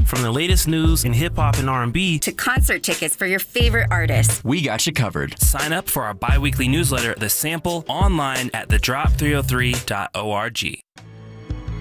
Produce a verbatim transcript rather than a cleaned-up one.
From the latest news in hip-hop and R and B to concert tickets for your favorite artists, we got you covered. Sign up for our bi-weekly newsletter, The Sample, online at the drop three oh three dot org.